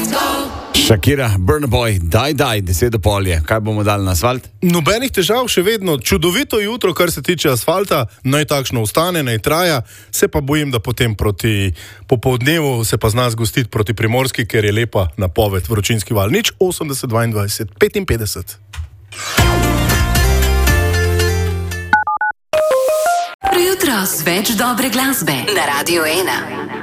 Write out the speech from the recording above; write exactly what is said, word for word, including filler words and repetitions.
Shakira, Burna Boy, daj, daj, deset do pol je. Kaj bomo dali na asfalt? Nobenih težav, še vedno čudovito jutro, kar se tiče asfalta, naj takšno ostane, naj traja, se pa bojim, da potem proti popoldnevu se pa zna zgostiti proti Primorski, ker je lepa napoved, vročinski val. Nič osemdeset, dvaindvajset, petinpetdeset. Jutro z več dobre glasbe na Radio ena.